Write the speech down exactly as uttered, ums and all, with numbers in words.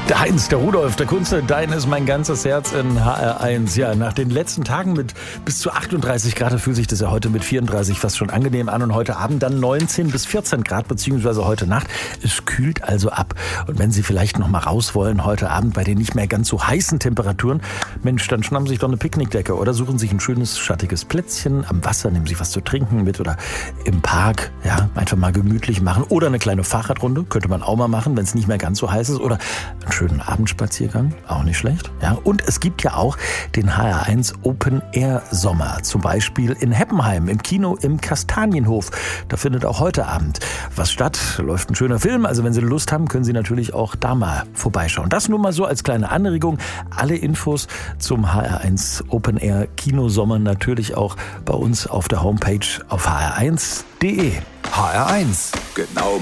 Der Heinz, der Rudolf, der Kunze, dein ist mein ganzes Herz in H R eins. Ja, nach den letzten Tagen mit bis zu achtunddreißig Grad fühlt sich das ja heute mit vierunddreißig fast schon angenehm an und heute Abend dann neunzehn bis vierzehn Grad, beziehungsweise heute Nacht. Es kühlt also ab. Und wenn Sie vielleicht noch mal raus wollen heute Abend bei den nicht mehr ganz so heißen Temperaturen, Mensch, dann schnappen Sie sich doch eine Picknickdecke oder suchen sich ein schönes, schattiges Plätzchen am Wasser, nehmen sich was zu trinken mit oder im Park, ja, einfach mal gemütlich machen oder eine kleine Fahrradrunde, könnte man auch mal machen, wenn es nicht mehr ganz so heiß ist oder einen schönen Abendspaziergang, auch nicht schlecht. Ja, und es gibt ja auch den H R eins Open Air Sommer, zum Beispiel in Heppenheim im Kino im Kastanienhof. Da findet auch heute Abend was statt, läuft ein schöner Film, also wenn Sie Lust haben, können Sie natürlich auch da mal vorbeischauen. Das nur mal so als kleine Anregung. Alle Infos zum H R eins Open Air Kinosommer natürlich auch bei uns auf der Homepage auf h r eins punkt d e. H R eins, genau